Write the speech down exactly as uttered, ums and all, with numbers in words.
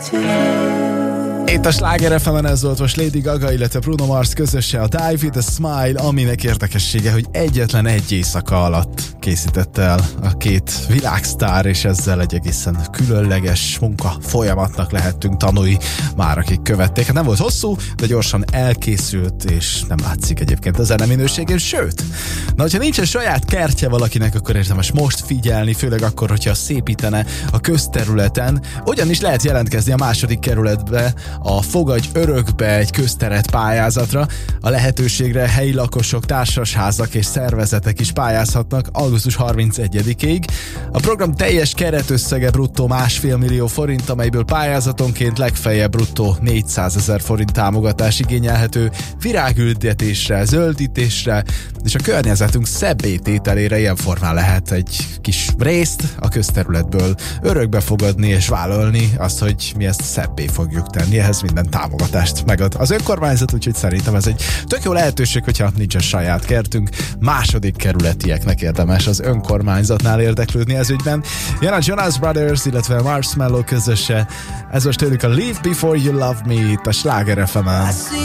Itt a Sláger ef emen ez volt most Lady Gaga, illetve Bruno Mars közöse a Die With A Smile, aminek érdekessége, hogy egyetlen egy éjszaka alatt készítette el a két világsztár, és ezzel egy egészen különleges munka folyamatnak lehettünk tanulni már, akik követték. Hát nem volt hosszú, de gyorsan elkészült, és nem látszik egyébként a zene minőségén, sőt, na, hogyha nincsen saját kertje valakinek, akkor érdemes most figyelni, főleg akkor, hogyha szépítene a közterületen. Ugyanis lehet jelentkezni a második kerületbe, a Fogadj Örökbe egy közteret pályázatra. A lehetőségre helyi lakosok, társasházak és szervezetek is pályázhatnak augusztus harmincegyedikéig. A program teljes keretösszege bruttó másfél millió forint, amelyből pályázatonként legfeljebb bruttó négyszázezer forint támogatás igényelhető virágültetésre, zöldítésre és a környezetünk szebbé tételére. Ilyen formán lehet egy kis részt a közterületből örökbe fogadni és vállalni azt, hogy mi ezt szebbé fogjuk tenni. Ehhez minden támogatást megad az önkormányzat, úgyhogy szerintem ez egy tök jó lehetőség, hogyha nincsen saját kertünk. Második kerületieknek érdemes az önkormányzatnál érdeklődni ez ügyben. Jön a Jonas Brothers, illetve Marshmello közöse. Ez most tőlük a Leave Before You Love Me itt a Sláger ef emen.